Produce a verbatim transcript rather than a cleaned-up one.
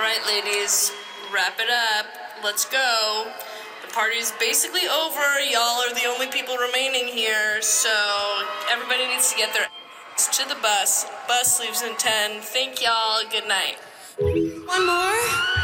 right, ladies, wrap it up. Let's go. The party's basically over. Y'all are the only people remaining here, so everybody needs to get their ass to the bus. Bus leaves in ten. Thank y'all. Good night. One more?